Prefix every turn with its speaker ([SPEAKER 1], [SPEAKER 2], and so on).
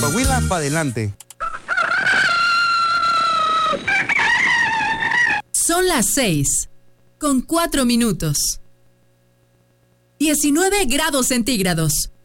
[SPEAKER 1] Coahuila para adelante.
[SPEAKER 2] Son las 6:04. 19 grados centígrados.